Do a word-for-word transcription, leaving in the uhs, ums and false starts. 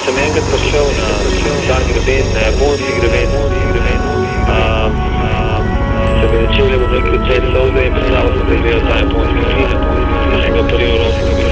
sem enkrat prišel na ta greben, na japonski greben, um, se bi začeli, bom rekel, cel solde in predstavil sem, da je ta japonski film, da sem ga prvi v roki.